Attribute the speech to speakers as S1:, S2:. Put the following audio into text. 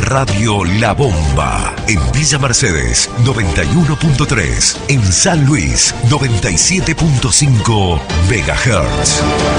S1: Radio La Bomba. En Villa Mercedes, 91.3. En San Luis, 97.5 MHz.